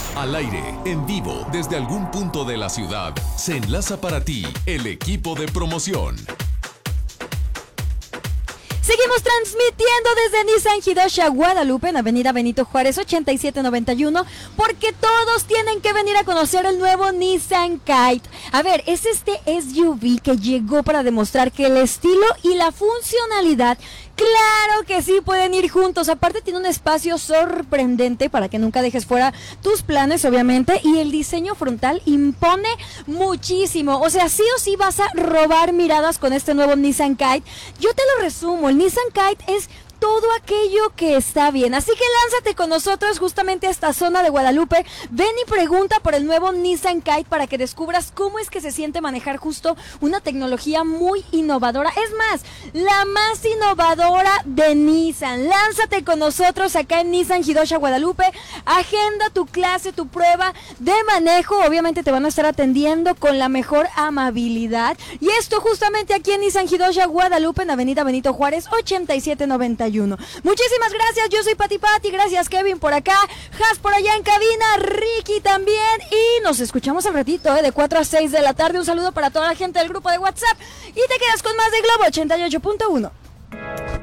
Al aire, en vivo, desde algún punto de la ciudad, se enlaza para ti el equipo de promoción. Seguimos transmitiendo desde Nissan Hidosha, Guadalupe, en Avenida Benito Juárez 8791, porque todos tienen que venir a conocer el nuevo Nissan Kite. A ver, es este SUV que llegó para demostrar que el estilo y la funcionalidad, claro que sí, pueden ir juntos. Aparte tiene un espacio sorprendente para que nunca dejes fuera tus planes, obviamente, y el diseño frontal impone muchísimo. O sea, sí o sí vas a robar miradas con este nuevo Nissan Kite. Yo te lo resumo, el Nissan Kite es todo aquello que está bien, así que lánzate con nosotros justamente a esta zona de Guadalupe. Ven y pregunta por el nuevo Nissan Kite para que descubras cómo es que se siente manejar justo una tecnología muy innovadora, es más, la más innovadora de Nissan. Lánzate con nosotros acá en Nissan Hidosha, Guadalupe, agenda tu clase, tu prueba de manejo, obviamente te van a estar atendiendo con la mejor amabilidad, y esto justamente aquí en Nissan Hidosha, Guadalupe, en Avenida Benito Juárez 8791. Muchísimas gracias, yo soy Pati, gracias Kevin por acá, Has por allá en cabina, Ricky también, y nos escuchamos al ratito, de 4 a 6 de la tarde. Un saludo para toda la gente del grupo de WhatsApp y te quedas con más de Globo 88.1.